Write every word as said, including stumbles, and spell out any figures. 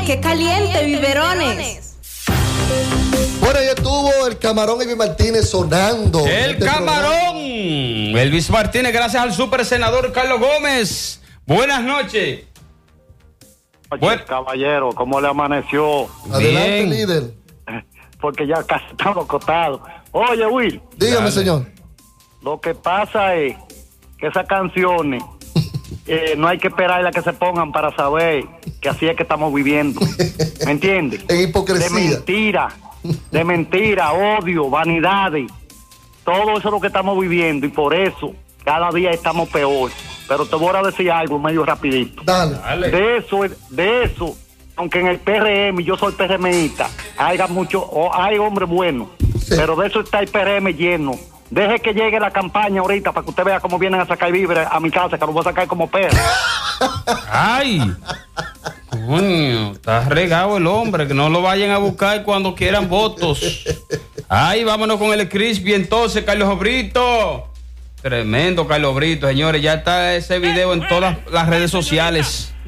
qué caliente, biberones. Bueno, ahí estuvo el Camarón Elvis Martínez sonando. El este Camarón. Programa. Elvis Martínez, gracias al super senador Carlos Gómez. Buenas noches. Bueno, caballero, ¿cómo le amaneció? Adelante, bien. Líder. Porque ya casi estamos acostados. Oye, Will. Dígame, dale. Señor. Lo que pasa es que esas canciones eh, no hay que esperar a que se pongan para saber que así es que estamos viviendo. ¿Me entiendes? En hipocresía. De mentira, de mentira, odio, vanidades. Todo eso es lo que estamos viviendo y por eso cada día estamos peor. Pero te voy a decir algo medio rapidito. Dale. Dale. De eso, de eso, aunque en el P R M, yo soy PRMista, haya mucho, o hay hombres buenos, sí. Pero de eso está el P R M lleno. Deje que llegue la campaña ahorita para que usted vea cómo vienen a sacar víveres a mi casa, que lo voy a sacar como perro. ¡Ay! Coño, está regado el hombre, que no lo vayan a buscar cuando quieran votos. ¡Ay, vámonos con el Crispy entonces, Carlos Brito! Tremendo, Carlos Brito, señores, ya está ese video en todas las redes sociales.